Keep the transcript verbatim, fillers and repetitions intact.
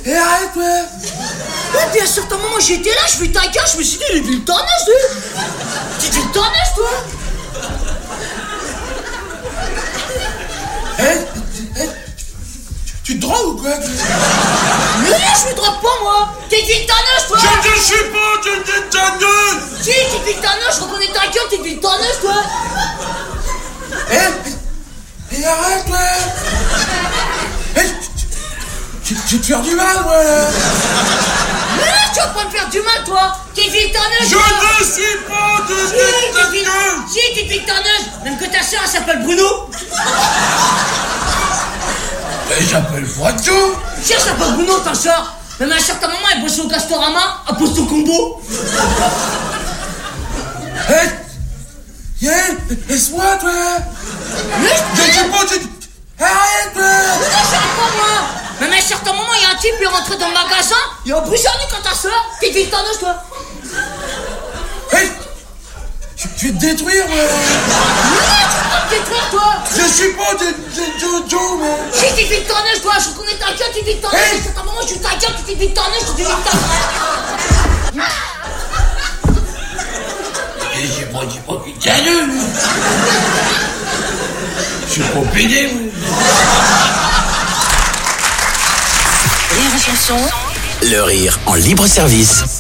Et arrête, ouais. Ouais, puis à un certain moment, j'étais là, je fais ta gueule, je me suis dit, il est le tonnage, lui. Tu dis le tonnage, toi. Eh, eh, tu te drogues ou quoi? Mais non, je me drogue pas, moi. T'es du tonnage, toi. Je ne suis pas du tonnage. Si, t'es du tonnage, je reconnais ta gueule, t'es du tonnage, toi. Eh, et arrête, ouais. Eh, tu, tu, tu te faire du mal, ouais. Mais non, tu vas pas me faire du mal, toi. T'es du tonnage. Je ne suis pas du tonnage. Si, t'es du tonnage. Même que ta soeur, elle s'appelle Bruno. Et j'appelle Voiture. Si, elle s'appelle Bruno, ta soeur. Même à un certain moment, elle bosse au Castorama, elle pose ton combo. Hé, yeah, laisse-moi, toi. Mais je ne suis pas du... Arrête, toi. Mais non, j'arrête pas, moi. Même à un certain moment, il y a un type, il est rentré dans le magasin, il a brisé un nez quand ta soeur. T'es du tonnage, toi. Hé, je, je vais te détruire, moi. Mais non, tu vas pas te détruire, toi. Je suis pas de, de Jojo, moi. Si, t'es du tonnage, toi. Je reconnais ta gueule, t'es du tonnage. Hey. À un certain moment, je suis ta gueule, t'es du tonnage, t'es du tonnage. Et j'ai pas dit pas putain de... Je suis pas pédé, moi. Rire et chanson. Le rire en libre service.